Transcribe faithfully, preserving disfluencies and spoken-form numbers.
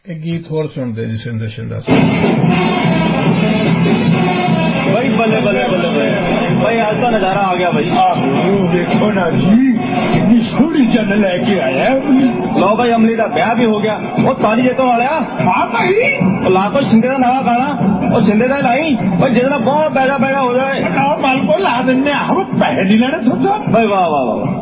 एक गीत होर सुनते जी सिंधा शिंदा भाई बल्ले बल्ले बल्ले भाई आज तो नजारा आ गया भाई। देखो ना जी कितनी सोहनी जन लेके आया। लो भाई अमली का ब्याह भी हो गया। वो ताली जेतों वाले हाँ भाई ला को शिंदे का नवा गाना और शिंदे का लाई भाई जितना बहुत पैसा पैसा हो जाए माल को ला देने हम पैसे नहीं लेने थोड़ा भाई। वाह वाह वाह